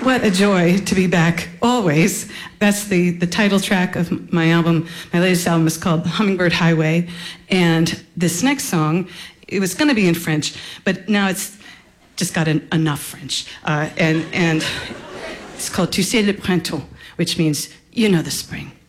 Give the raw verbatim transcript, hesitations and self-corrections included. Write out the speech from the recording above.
What a joy to be back, always. That's the, the title track of my album. My latest album is called Hummingbird Highway. And this next song, it was going to be in French, but now it's just got an, enough French. Uh, and, and it's called Tu sais le printemps, which means, you know the spring.